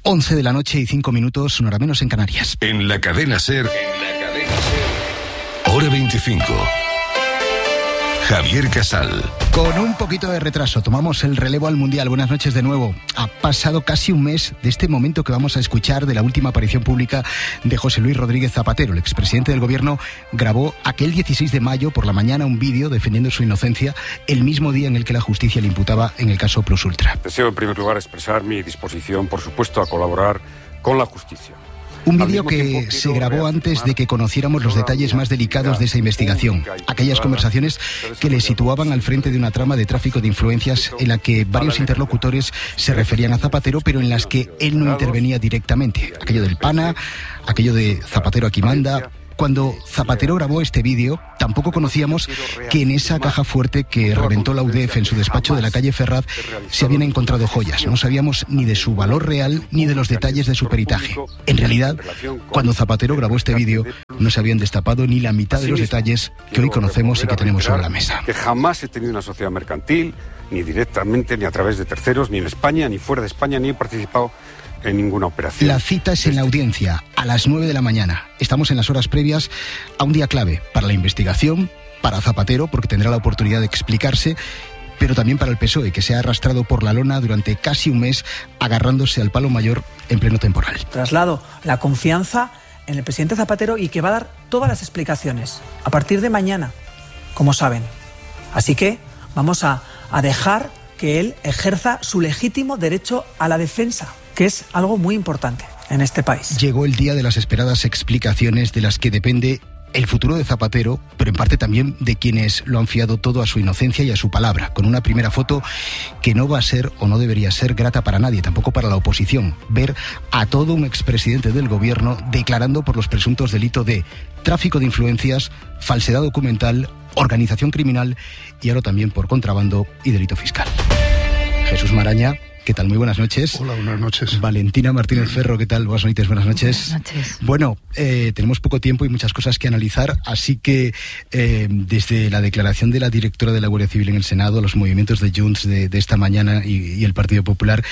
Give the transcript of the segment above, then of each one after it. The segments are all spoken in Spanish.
11 de la noche y 5 minutos, una hora menos en Canarias. En la cadena SER, hora 25. Javier Casal. Con un poquito de retraso tomamos el relevo al Mundial. Buenas noches de nuevo. Ha pasado casi un mes de este momento que vamos a escuchar de la última aparición pública de José Luis Rodríguez Zapatero. El expresidente del gobierno grabó aquel 16 de mayo por la mañana un vídeo defendiendo su inocencia, el mismo día en el que la justicia le imputaba en el caso Plus Ultra. Deseo en primer lugar expresar mi disposición, por supuesto, a colaborar con la justicia. Un vídeo que se grabó antes de que conociéramos los detalles más delicados de esa investigación. Aquellas conversaciones que le situaban al frente de una trama de tráfico de influencias en la que varios interlocutores se referían a Zapatero, pero en las que él no intervenía directamente. Aquello del PANA, aquello de Zapatero aquí manda. Cuando Zapatero grabó este vídeo, tampoco conocíamos que en esa caja fuerte que reventó la UDEF en su despacho de la calle Ferraz se habían encontrado joyas. No sabíamos ni de su valor real ni de los detalles de su peritaje. En realidad, cuando Zapatero grabó este vídeo, no se habían destapado ni la mitad de los detalles que hoy conocemos y que tenemos sobre la mesa. Que jamás he tenido una sociedad mercantil, ni directamente, ni a través de terceros, ni en España, ni fuera de España, ni he participado en ninguna operación. La cita es en la audiencia, a las 9 de la mañana. Estamos en las horas previas a un día clave para la investigación, para Zapatero, porque tendrá la oportunidad de explicarse, pero también para el PSOE, que se ha arrastrado por la lona durante casi un mes, agarrándose al palo mayor en pleno temporal. Traslado la confianza en el presidente Zapatero y que va a dar todas las explicaciones a partir de mañana, como saben. Así que vamos a dejar que él ejerza su legítimo derecho a la defensa, que es algo muy importante en este país. Llegó el día de las esperadas explicaciones de las que depende el futuro de Zapatero, pero en parte también de quienes lo han fiado todo a su inocencia y a su palabra, con una primera foto que no va a ser o no debería ser grata para nadie, tampoco para la oposición. Ver a todo un expresidente del gobierno declarando por los presuntos delitos de tráfico de influencias, falsedad documental, organización criminal y ahora también por contrabando y delito fiscal. Jesús Maraña, ¿qué tal? Muy buenas noches. Hola, buenas noches. Valentina Martínez Ferro, ¿qué tal? Buenas noches. Buenas noches. Bueno, tenemos poco tiempo y muchas cosas que analizar, así que desde la declaración de la directora de la Guardia Civil en el Senado, los movimientos de Junts de esta mañana y el Partido Popular,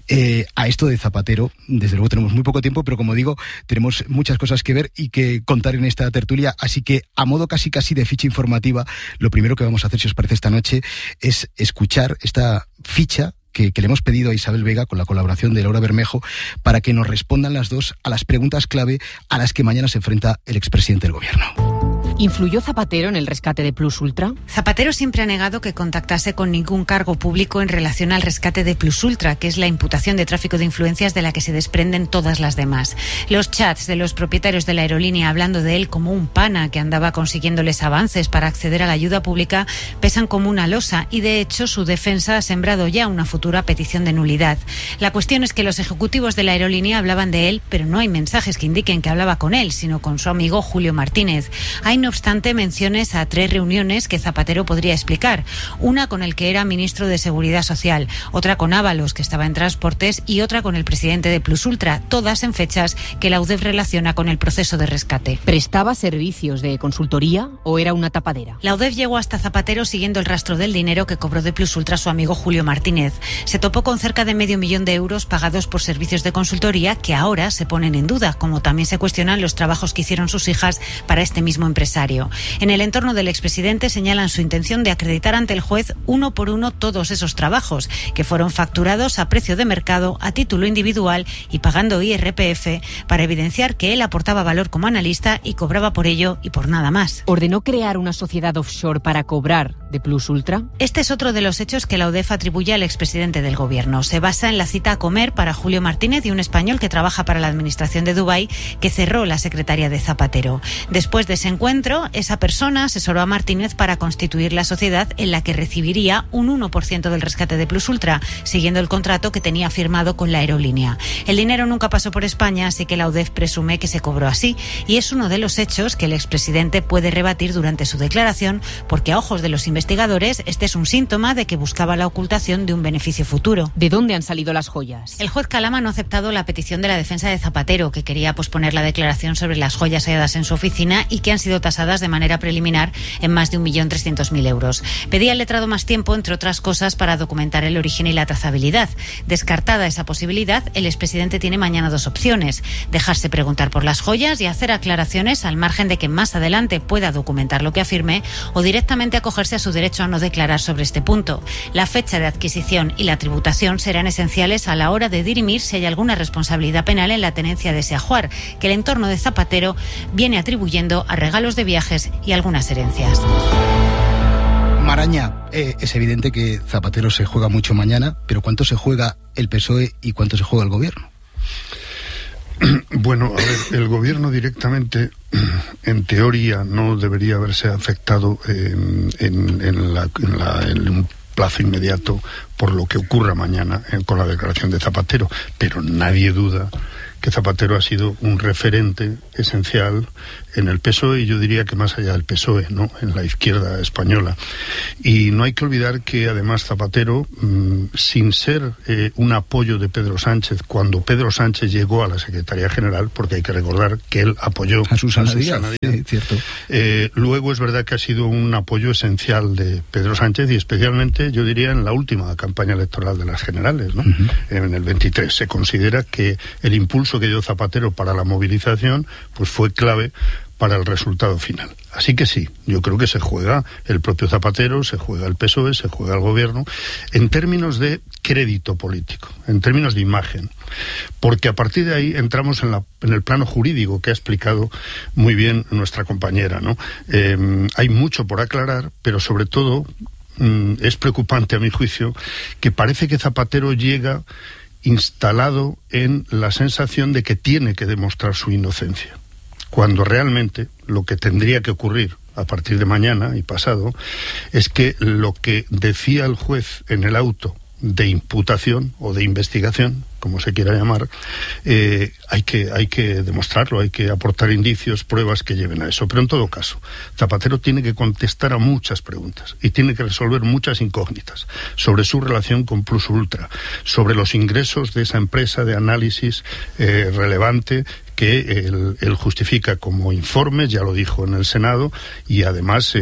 a esto de Zapatero, desde luego tenemos muy poco tiempo, pero como digo, tenemos muchas cosas que ver y que contar en esta tertulia, así que a modo casi de ficha informativa, lo primero que vamos a hacer, si os parece, esta noche es escuchar esta ficha que le hemos pedido a Isabel Vega, con la colaboración de Laura Bermejo, para que nos respondan las dos a las preguntas clave a las que mañana se enfrenta el expresidente del gobierno. ¿Influyó Zapatero en el rescate de Plus Ultra? Zapatero siempre ha negado que contactase con ningún cargo público en relación al rescate de Plus Ultra, que es la imputación de tráfico de influencias de la que se desprenden todas las demás. Los chats de los propietarios de la aerolínea hablando de él como un pana que andaba consiguiéndoles avances para acceder a la ayuda pública pesan como una losa y, de hecho, su defensa ha sembrado ya una futura petición de nulidad. La cuestión es que los ejecutivos de la aerolínea hablaban de él, pero no hay mensajes que indiquen que hablaba con él, sino con su amigo Julio Martínez. Hay, no obstante, menciones a 3 reuniones que Zapatero podría explicar. Una con el que era ministro de Seguridad Social, otra con Ábalos, que estaba en Transportes, y otra con el presidente de Plus Ultra, todas en fechas que la UDEF relaciona con el proceso de rescate. ¿Prestaba servicios de consultoría o era una tapadera? La UDEF llegó hasta Zapatero siguiendo el rastro del dinero que cobró de Plus Ultra su amigo Julio Martínez. Se topó con cerca de $500,000 de euros pagados por servicios de consultoría que ahora se ponen en duda, como también se cuestionan los trabajos que hicieron sus hijas para este mismo empresario. En el entorno del expresidente señalan su intención de acreditar ante el juez uno por uno todos esos trabajos, que fueron facturados a precio de mercado, a título individual y pagando IRPF, para evidenciar que él aportaba valor como analista y cobraba por ello y por nada más. ¿Ordenó crear una sociedad offshore para cobrar de Plus Ultra? Este es otro de los hechos que la UDEF atribuye al expresidente del gobierno. Se basa en la cita a comer para Julio Martínez y un español que trabaja para la administración de Dubái, que cerró la secretaria de Zapatero. Después de ese encuentro, esa persona asesoró a Martínez para constituir la sociedad en la que recibiría un 1% del rescate de Plus Ultra, siguiendo el contrato que tenía firmado con la aerolínea. El dinero nunca pasó por España, así que la UDEF presume que se cobró así, y es uno de los hechos que el expresidente puede rebatir durante su declaración, porque a ojos de los investigadores este es un síntoma de que buscaba la ocultación de un beneficio futuro. ¿De dónde han salido las joyas? El juez Calama no ha aceptado la petición de la defensa de Zapatero, que quería posponer la declaración sobre las joyas halladas en su oficina y que han sido tasadas tasadas de manera preliminar en más de 1.300.000 euros. Pedía al letrado más tiempo, entre otras cosas, para documentar el origen y la trazabilidad. Descartada esa posibilidad, el expresidente tiene mañana dos opciones: dejarse preguntar por las joyas y hacer aclaraciones al margen de que más adelante pueda documentar lo que afirme, o directamente acogerse a su derecho a no declarar sobre este punto. La fecha de adquisición y la tributación serán esenciales a la hora de dirimir si hay alguna responsabilidad penal en la tenencia de ese ajuar, que el entorno de Zapatero viene atribuyendo a regalos de viajes y algunas herencias. Maraña, es evidente que Zapatero se juega mucho mañana, pero ¿cuánto se juega el PSOE y cuánto se juega el gobierno? Bueno, a ver, el gobierno directamente, en teoría, no debería haberse afectado en un plazo inmediato por lo que ocurra mañana con la declaración de Zapatero, pero nadie duda que Zapatero ha sido un referente esencial en el PSOE, y yo diría que más allá del PSOE, ¿no?, en la izquierda española. Y no hay que olvidar que además Zapatero, sin ser un apoyo de Pedro Sánchez, cuando Pedro Sánchez llegó a la Secretaría General, porque hay que recordar que él apoyó a Susana Díaz, sí, cierto. Luego es verdad que ha sido un apoyo esencial de Pedro Sánchez, y especialmente, yo diría, en la última campaña electoral de las generales, ¿no? Uh-huh. En el 23. Se considera que el impulso que dio Zapatero para la movilización pues fue clave para el resultado final. Así que sí, yo creo que se juega el propio Zapatero, se juega el PSOE, se juega el gobierno, en términos de crédito político, en términos de imagen, porque a partir de ahí entramos en el plano jurídico, que ha explicado muy bien nuestra compañera, ¿no? Hay mucho por aclarar, pero sobre todo es preocupante, a mi juicio, que parece que Zapatero llega instalado en la sensación de que tiene que demostrar su inocencia, cuando realmente lo que tendría que ocurrir a partir de mañana y pasado es que lo que decía el juez en el auto de imputación o de investigación, como se quiera llamar, hay que demostrarlo, hay que aportar indicios, pruebas que lleven a eso. Pero en todo caso, Zapatero tiene que contestar a muchas preguntas y tiene que resolver muchas incógnitas sobre su relación con Plus Ultra, sobre los ingresos de esa empresa de análisis relevante que él justifica como informes, ya lo dijo en el Senado, y además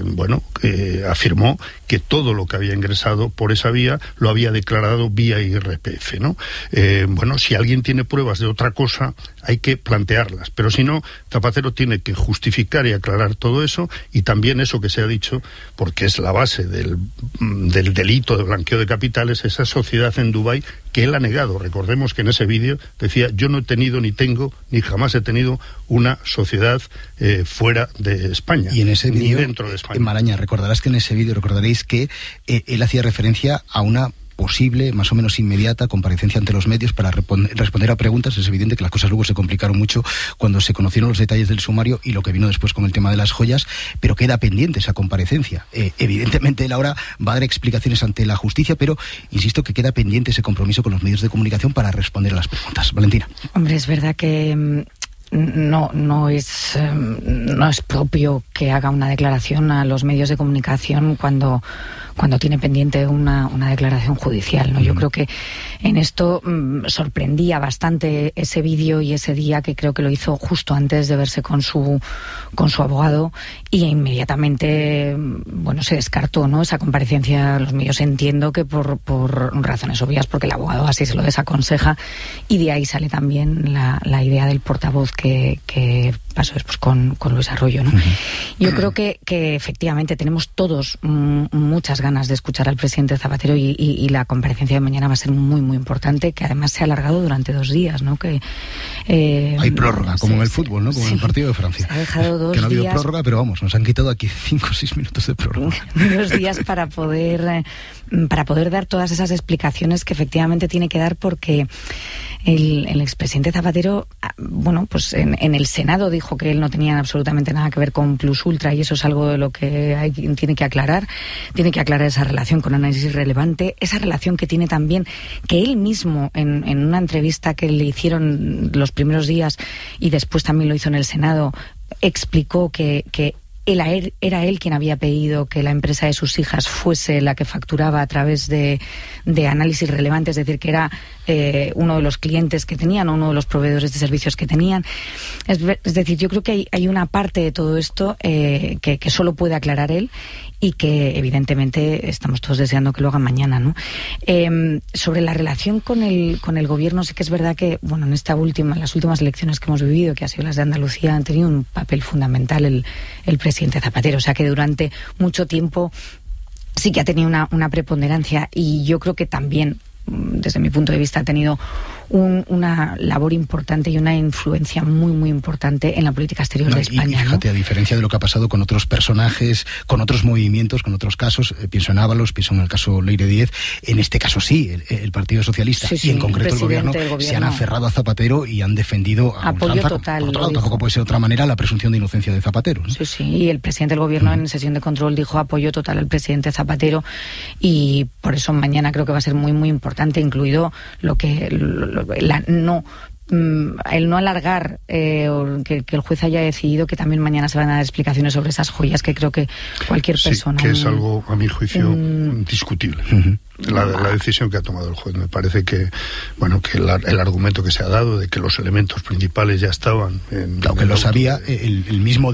afirmó que todo lo que había ingresado por esa vía lo había declarado vía IRPF, ¿no? Si alguien tiene pruebas de otra cosa, hay que plantearlas, pero si no, Zapatero tiene que justificar y aclarar todo eso, y también eso que se ha dicho, porque es la base del delito de blanqueo de capitales, esa sociedad en Dubái que él ha negado. Recordemos que en ese vídeo decía: yo no he tenido, ni tengo, ni jamás he tenido una sociedad fuera de España, y en ese ni vídeo, dentro de España. Maraña, recordaréis que él hacía referencia a una posible, más o menos inmediata, comparecencia ante los medios para responder a preguntas. Es evidente que las cosas luego se complicaron mucho cuando se conocieron los detalles del sumario y lo que vino después con el tema de las joyas, pero queda pendiente esa comparecencia. Evidentemente él ahora va a dar explicaciones ante la justicia, pero insisto que queda pendiente ese compromiso con los medios de comunicación para responder a las preguntas. Valentina. Hombre, es verdad que no es propio que haga una declaración a los medios de comunicación cuando tiene pendiente una declaración judicial, ¿no? Yo creo que en esto sorprendía bastante ese vídeo y ese día, que creo que lo hizo justo antes de verse con su abogado, y inmediatamente se descartó, ¿no?, esa comparecencia a los medios. Entiendo que por razones obvias, porque el abogado así se lo desaconseja, y de ahí sale también la idea del portavoz que pasó después con Luis Arroyo, ¿no? Yo creo que efectivamente tenemos todos muchas ganas de escuchar al presidente Zapatero, y la comparecencia de mañana va a ser muy, muy importante, que además se ha alargado durante 2 días, ¿no? Hay prórroga, como en el fútbol, ¿no? Como en el partido de Francia. Se ha dejado 2 días. Que no ha habido prórroga, pero vamos, nos han quitado aquí 5 o 6 minutos de prórroga. 2 días para poder dar todas esas explicaciones que efectivamente tiene que dar, porque el expresidente Zapatero, en el Senado dijo que él no tenía absolutamente nada que ver con Plus Ultra, y eso es algo de lo que tiene que aclarar. Tiene que aclarar esa relación con análisis relevante, esa relación que tiene también, que él mismo en una entrevista que le hicieron los primeros días y después también lo hizo en el Senado, explicó que era él quien había pedido que la empresa de sus hijas fuese la que facturaba a través de análisis relevantes, es decir, que era uno de los clientes que tenían o uno de los proveedores de servicios que tenían. Es decir, yo creo que hay una parte de todo esto que solo puede aclarar él y que evidentemente estamos todos deseando que lo hagan mañana, ¿no? Sobre la relación con el gobierno, sí que es verdad que, bueno, en las últimas elecciones que hemos vivido, que ha sido las de Andalucía, han tenido un papel fundamental el presidente Zapatero, o sea que durante mucho tiempo sí que ha tenido una preponderancia, y yo creo que también, desde mi punto de vista, ha tenido una labor importante y una influencia muy, muy importante en la política exterior de España. Y fíjate, ¿no? A diferencia de lo que ha pasado con otros personajes, con otros movimientos, con otros casos, pienso en Ábalos, pienso en el caso Leire Díez, en este caso sí, el Partido Socialista y en concreto el gobierno se han aferrado a Zapatero y han defendido a apoyo Ultranza. total. Por otro lado, tampoco puede ser de otra manera la presunción de inocencia de Zapatero, ¿no? Sí, y el presidente del gobierno en sesión de control dijo apoyo total al presidente Zapatero, y por eso mañana creo que va a ser muy, muy importante, incluido el no alargar, que el juez haya decidido que también mañana se van a dar explicaciones sobre esas joyas, que creo que cualquier persona... que es algo, a mi juicio, discutible. La decisión que ha tomado el juez. Me parece que, bueno, que el argumento que se ha dado de que los elementos principales ya estaban... Aunque lo sabía, el mismo